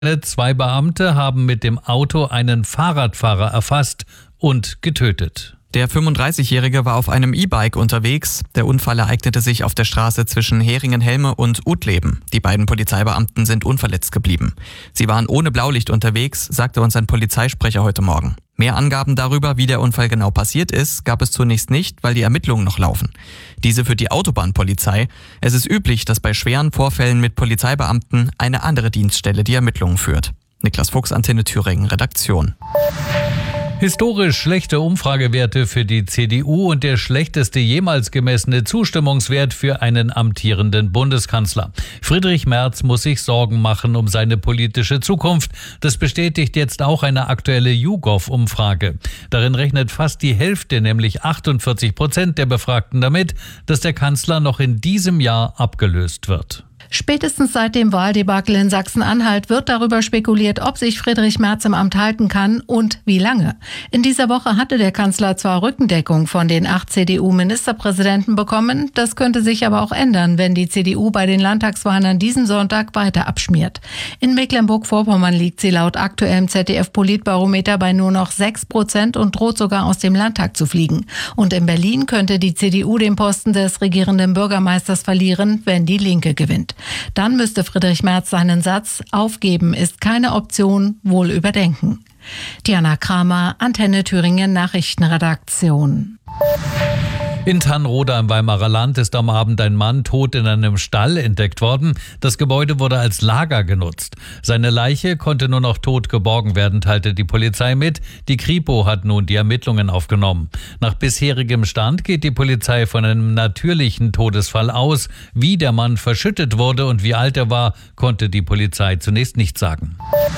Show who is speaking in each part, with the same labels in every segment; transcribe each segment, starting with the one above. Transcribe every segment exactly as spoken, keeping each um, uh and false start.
Speaker 1: Zwei Beamte haben mit dem Auto einen Fahrradfahrer erfasst und getötet.
Speaker 2: Der fünfunddreißigjährige war auf einem E-Bike unterwegs. Der Unfall ereignete sich auf der Straße zwischen Heringen-Helme und Utleben. Die beiden Polizeibeamten sind unverletzt geblieben. Sie waren ohne Blaulicht unterwegs, sagte uns ein Polizeisprecher heute Morgen. Mehr Angaben darüber, wie der Unfall genau passiert ist, gab es zunächst nicht, weil die Ermittlungen noch laufen. Diese führt die Autobahnpolizei. Es ist üblich, dass bei schweren Vorfällen mit Polizeibeamten eine andere Dienststelle die Ermittlungen führt. Niklas Fuchs, Antenne Thüringen, Redaktion.
Speaker 1: Historisch schlechte Umfragewerte für die C D U und der schlechteste jemals gemessene Zustimmungswert für einen amtierenden Bundeskanzler. Friedrich Merz muss sich Sorgen machen um seine politische Zukunft. Das bestätigt jetzt auch eine aktuelle YouGov-Umfrage. Darin rechnet fast die Hälfte, nämlich achtundvierzig Prozent der Befragten damit, dass der Kanzler noch in diesem Jahr abgelöst wird.
Speaker 3: Spätestens seit dem Wahldebakel in Sachsen-Anhalt wird darüber spekuliert, ob sich Friedrich Merz im Amt halten kann und wie lange. In dieser Woche hatte der Kanzler zwar Rückendeckung von den acht C D U-Ministerpräsidenten bekommen, das könnte sich aber auch ändern, wenn die C D U bei den Landtagswahlen an diesem Sonntag weiter abschmiert. In Mecklenburg-Vorpommern liegt sie laut aktuellem Z D F-Politbarometer bei nur noch sechs Prozent und droht sogar aus dem Landtag zu fliegen. Und in Berlin könnte die C D U den Posten des regierenden Bürgermeisters verlieren, wenn die Linke gewinnt. Dann müsste Friedrich Merz seinen Satz "Aufgeben ist keine Option" wohl überdenken. Diana Kramer, Antenne Thüringen Nachrichtenredaktion.
Speaker 1: In Tannroda im Weimarer Land ist am Abend ein Mann tot in einem Stall entdeckt worden. Das Gebäude wurde als Lager genutzt. Seine Leiche konnte nur noch tot geborgen werden, teilte die Polizei mit. Die Kripo hat nun die Ermittlungen aufgenommen. Nach bisherigem Stand geht die Polizei von einem natürlichen Todesfall aus. Wie der Mann verschüttet wurde und wie alt er war, konnte die Polizei zunächst nicht sagen.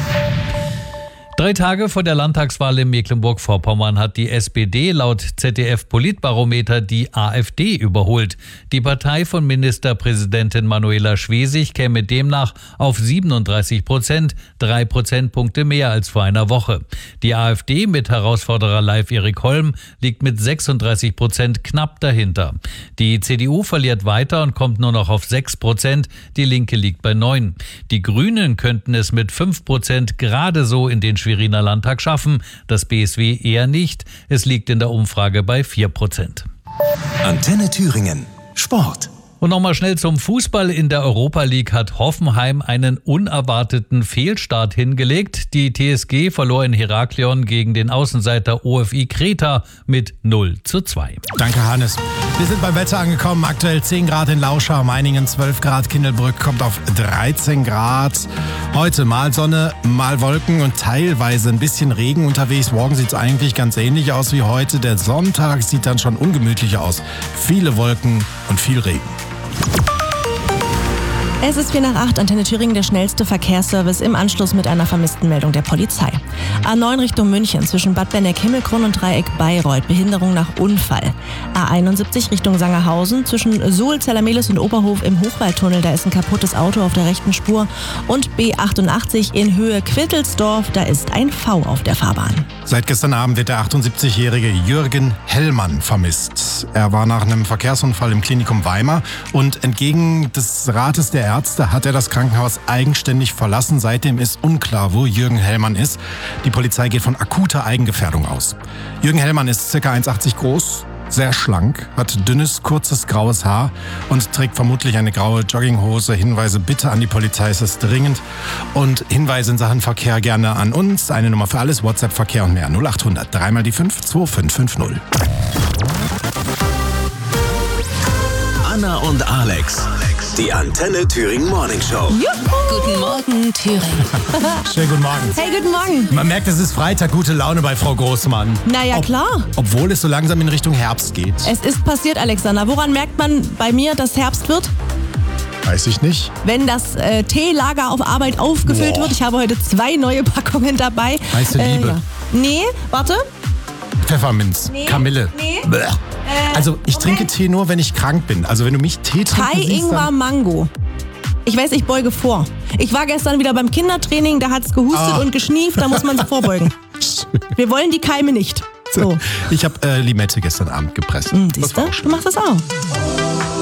Speaker 1: Drei Tage vor der Landtagswahl in Mecklenburg-Vorpommern hat die S P D laut Z D F-Politbarometer die AfD überholt. Die Partei von Ministerpräsidentin Manuela Schwesig käme demnach auf siebenunddreißig Prozent, drei Prozentpunkte mehr als vor einer Woche. Die AfD mit Herausforderer Leif Erik Holm liegt mit sechsunddreißig Prozent knapp dahinter. Die C D U verliert weiter und kommt nur noch auf sechs Prozent, die Linke liegt bei neun. Die Grünen könnten es mit fünf Prozent gerade so in den Schweriner Landtag schaffen, das B S W eher nicht. Es liegt in der Umfrage bei vier Prozent.
Speaker 4: Antenne Thüringen. Sport.
Speaker 1: Und nochmal schnell zum Fußball. In der Europa League hat Hoffenheim einen unerwarteten Fehlstart hingelegt. Die T S G verlor in Heraklion gegen den Außenseiter O F I Kreta mit null zu zwei.
Speaker 5: Danke, Hannes. Wir sind beim Wetter angekommen. Aktuell zehn Grad in Lauschau, Meiningen zwölf Grad, Kindelbrück kommt auf dreizehn Grad. Heute mal Sonne, mal Wolken und teilweise ein bisschen Regen unterwegs. Morgen sieht es eigentlich ganz ähnlich aus wie heute. Der Sonntag sieht dann schon ungemütlicher aus. Viele Wolken und viel Regen.
Speaker 6: Es ist vier nach acht, Antenne Thüringen, der schnellste Verkehrsservice im Anschluss mit einer vermissten Meldung der Polizei. A neun Richtung München zwischen Bad Benneck-Himmelkron und Dreieck Bayreuth, Behinderung nach Unfall. A einundsiebzig Richtung Sangerhausen zwischen Suhl, Zellermelis und Oberhof im Hochwaldtunnel, da ist ein kaputtes Auto auf der rechten Spur. Und B achtundachtzig in Höhe Quittelsdorf, da ist ein V auf der Fahrbahn.
Speaker 5: Seit gestern Abend wird der achtundsiebzigjährige Jürgen Hellmann vermisst. Er war nach einem Verkehrsunfall im Klinikum Weimar und entgegen des Rates der Ärzte hat er das Krankenhaus eigenständig verlassen. Seitdem ist unklar, wo Jürgen Hellmann ist. Die Polizei geht von akuter Eigengefährdung aus. Jürgen Hellmann ist ca. eins Komma achtzig groß, sehr schlank, hat dünnes, kurzes, graues Haar und trägt vermutlich eine graue Jogginghose. Hinweise bitte an die Polizei, es ist dringend. Und Hinweise in Sachen Verkehr gerne an uns. Eine Nummer für alles, WhatsApp, Verkehr und mehr. null achthundert, dreimal die fünf, zwei fünf fünf null.
Speaker 4: Anna und Alex. Die Antenne Thüringen Morning Show.
Speaker 6: Juhu. Guten Morgen, Thüringen.
Speaker 5: Schönen guten Morgen.
Speaker 6: Hey, guten Morgen.
Speaker 5: Man merkt, es ist Freitag, gute Laune bei Frau Großmann.
Speaker 6: Na ja,
Speaker 5: Ob,
Speaker 6: klar.
Speaker 5: Obwohl es so langsam in Richtung Herbst geht.
Speaker 6: Es ist passiert, Alexander. Woran merkt man bei mir, dass Herbst wird?
Speaker 5: Weiß ich nicht.
Speaker 6: Wenn das äh, Teelager auf Arbeit aufgefüllt
Speaker 5: Boah.
Speaker 6: wird. Ich habe heute zwei neue Packungen dabei.
Speaker 5: Weiße
Speaker 6: Äh,
Speaker 5: Liebe.
Speaker 6: ja. Nee, warte.
Speaker 5: Pfefferminz,
Speaker 6: Nee,
Speaker 5: Kamille.
Speaker 6: nee.
Speaker 5: Bäh.
Speaker 6: Äh,
Speaker 5: Also ich
Speaker 6: Moment.
Speaker 5: trinke Tee nur, wenn ich krank bin. Also wenn du mich Tee trinken
Speaker 6: Thai
Speaker 5: siehst,
Speaker 6: Ingwer
Speaker 5: dann...
Speaker 6: Mango. Ich weiß, ich beuge vor. Ich war gestern wieder beim Kindertraining, da hat's gehustet
Speaker 5: Ah.
Speaker 6: und geschnieft, da muss man vorbeugen. Wir wollen die Keime nicht. So.
Speaker 5: Ich habe äh, Limette gestern Abend gepresst.
Speaker 6: Hm,
Speaker 5: Das
Speaker 6: siehst
Speaker 5: war
Speaker 6: du?
Speaker 5: auch schön.
Speaker 6: Du machst das auch.